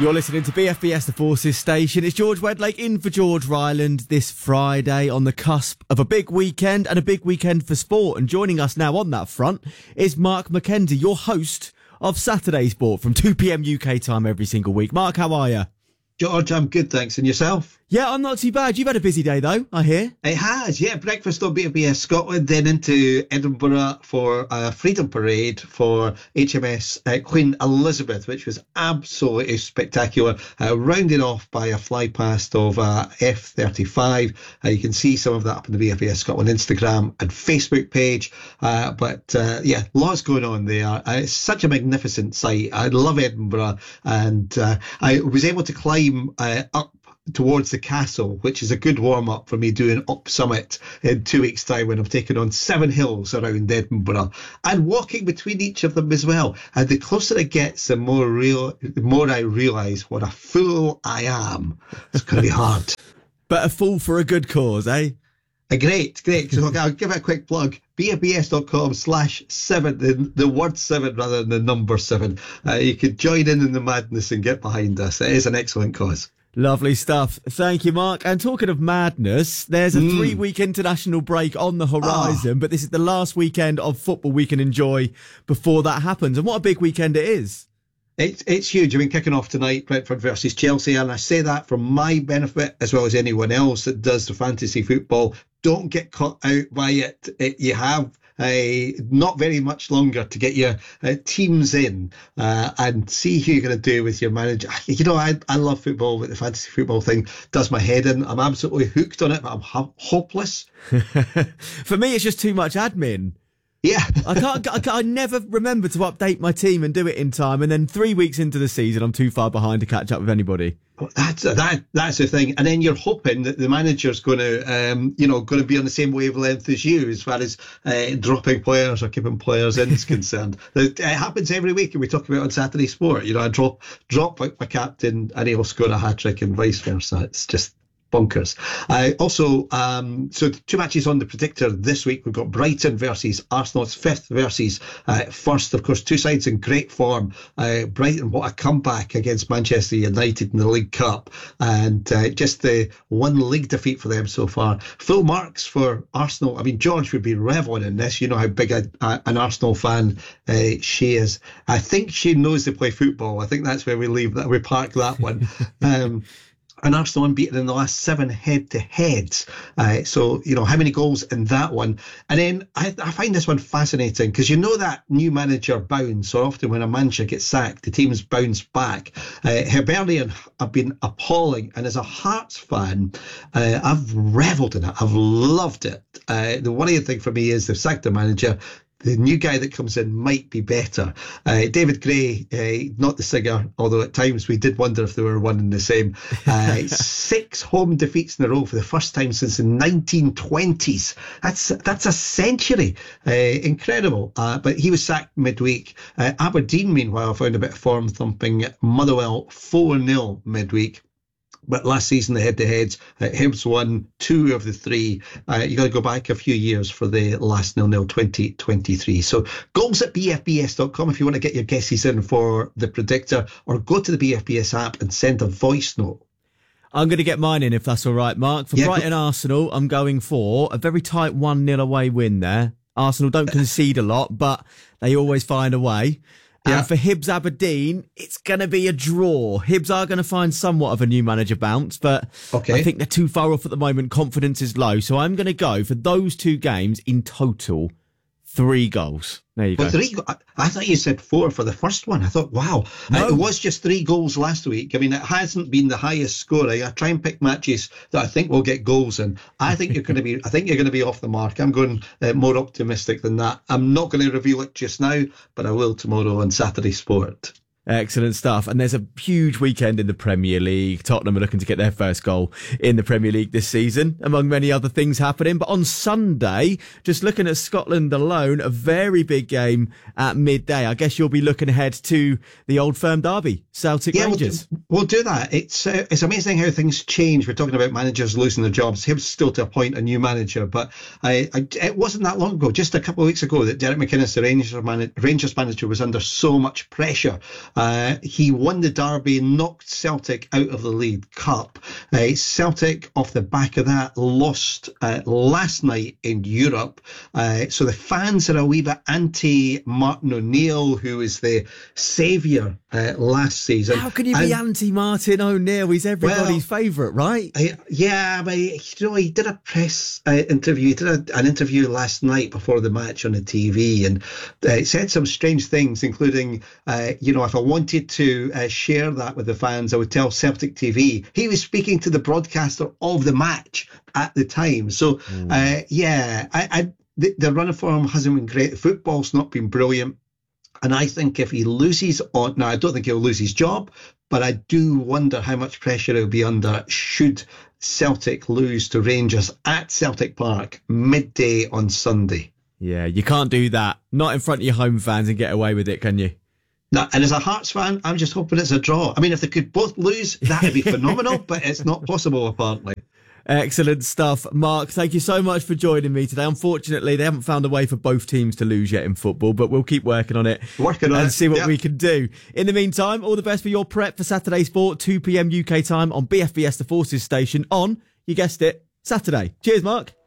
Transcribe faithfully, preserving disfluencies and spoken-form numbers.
You're listening to B F B S The Forces Station. It's George Wedlake in for George Ryland this Friday on the cusp of a big weekend and a big weekend for sport. And joining us now on that front is Mark McKenzie, your host of Saturday Sport from two p.m. U K time every single week. Mark, how are you? George, I'm good, thanks. And yourself? Yeah, I'm not too bad. You've had a busy day, though, I hear. It has, yeah. Breakfast on B F B S Scotland, then into Edinburgh for a Freedom Parade for H M S uh, Queen Elizabeth, which was absolutely spectacular. Uh, rounded off by a fly past of uh, F thirty-five. Uh, you can see some of that up on the B F B S Scotland Instagram and Facebook page. Uh, but uh, yeah, lots going on there. Uh, it's such a magnificent sight. I love Edinburgh, and uh, I was able to climb uh, up towards the castle, which is a good warm-up for me doing Up Summit in two weeks' time when I'm taking on seven hills around Edinburgh and walking between each of them as well. And the closer it gets, the more real, the more I realise what a fool I am. It's going to be hard. But a fool for a good cause, eh? Uh, great, great. So I'll give it a quick plug. B F B S dot com slash seven, the, the word seven rather than the number seven. Uh, you can join in in the madness and get behind us. It is an excellent cause. Lovely stuff. Thank you, Mark. And talking of madness, there's a Mm. three-week international break on the horizon, Oh. but this is the last weekend of football we can enjoy before that happens. And what a big weekend it is. It's it's huge. I mean, kicking off tonight, Brentford versus Chelsea, and I say that for my benefit as well as anyone else that does the fantasy football. Don't get caught out by it. it you have uh, not very much longer to get your uh, teams in uh, and see who you're going to do with your manager. You know, I I love football, but the fantasy football thing does my head in. I'm absolutely hooked on it, but I'm ho- hopeless. For me, it's just too much admin. Yeah. I can't, I can't, I never remember to update my team and do it in time. And then three weeks into the season, I'm too far behind to catch up with anybody. That's that. That's the thing, and then you're hoping that the manager's going to, um, you know, going to be on the same wavelength as you as far as uh, dropping players or keeping players in is concerned. It happens every week, and we talk about it on Saturday Sport. You know, I drop drop like my captain, and he'll score a hat trick, and vice versa. It's just bonkers. Uh, also, um, so two matches on the predictor this week. We've got Brighton versus Arsenal. It's fifth versus uh, first. Of course, two sides in great form. Uh, Brighton, what a comeback against Manchester United in the League Cup, and uh, just the one league defeat for them so far. Full marks for Arsenal. I mean, George would be reveling in this. You know how big a, a, an Arsenal fan uh, she is. I think she knows they play football. I think that's where we leave that. We park that one. Um, And Arsenal unbeaten in the last seven head-to-heads. Uh, so, you know, how many goals in that one? And then I, I find this one fascinating because you know that new manager bounce. So often when a manager gets sacked, the teams bounce back. Uh, Hibernian have been appalling. And as a Hearts fan, uh, I've revelled in it. I've loved it. Uh, the worrying thing for me is they've sacked the manager. The new guy that comes in might be better. Uh, David Gray, uh, not the singer, although at times we did wonder if they were one and the same. Uh, six home defeats in a row for the first time since the nineteen twenties. That's that's a century. Uh, incredible. Uh, but he was sacked midweek. Uh, Aberdeen, meanwhile, found a bit of form thumping Motherwell four nil midweek. But last season, the head-to-heads, uh, Hibs won two of the three. Uh, you got to go back a few years for the last nil-nil twenty twenty-three. So goals at B F B S dot com if you want to get your guesses in for the predictor, or go to the B F B S app and send a voice note. I'm going to get mine in if that's all right, Mark. For Yeah, Brighton go- Arsenal, I'm going for a very tight one nil away win there. Arsenal don't concede a lot, but they always find a way. Yeah. And for Hibs Aberdeen, it's going to be a draw. Hibs are going to find somewhat of a new manager bounce, but Okay. I think they're too far off at the moment. Confidence is low. So I'm going to go for those two games in total, three goals. There you go. But three, I, I thought you said four for the first one. I thought, wow, No. uh, it was just three goals last week. I mean, it hasn't been the highest scoring. I try and pick matches that I think will get goals in. I think you're going to be, I think you're going to be off the mark. I'm going uh, more optimistic than that. I'm not going to reveal it just now, but I will tomorrow on Saturday Sport. Excellent stuff. And there's a huge weekend in the Premier League. Tottenham are looking to get their first goal in the Premier League this season, among many other things happening. But on Sunday, just looking at Scotland alone, a very big game at midday. I guess you'll be looking ahead to the Old Firm derby, Celtic Yeah, we'll do, Rangers. we'll do that. It's uh, it's amazing how things change. We're talking about managers losing their jobs. Hibs still to appoint a new manager, but I, I, it wasn't that long ago, just a couple of weeks ago, that Derek McInnes, the Rangers, man, Rangers manager, was under so much pressure Uh, he won the derby, knocked Celtic out of the League Cup. Uh, Celtic, off the back of that, lost uh, last night in Europe. Uh, so the fans are a wee bit anti-Martin O'Neill, who was the saviour uh, last season. How can you be and, anti-Martin O'Neill? He's everybody's well, favourite, right? I, yeah, but you know, he did a press uh, interview. He did a, an interview last night before the match on the T V, and uh, said some strange things, including, uh, you know, if I wanted to uh, share that with the fans, I would tell Celtic T V. He was speaking to the broadcaster of the match at the time. So, mm. uh, yeah, I, I, the, the run of form hasn't been great. The football's not been brilliant. And I think if he loses on, now I don't think he'll lose his job, but I do wonder how much pressure he'll be under should Celtic lose to Rangers at Celtic Park midday on Sunday. Yeah, you can't do that. Not in front of your home fans and get away with it, can you? No, and as a Hearts fan, I'm just hoping it's a draw. I mean, if they could both lose, that would be phenomenal, but it's not possible, apparently. Excellent stuff. Mark, thank you so much for joining me today. Unfortunately, they haven't found a way for both teams to lose yet in football, but we'll keep working on it working on and it. see what yep. we can do. In the meantime, all the best for your prep for Saturday Sport, two p.m. U K time on B F B S The Forces station on, you guessed it, Saturday. Cheers, Mark.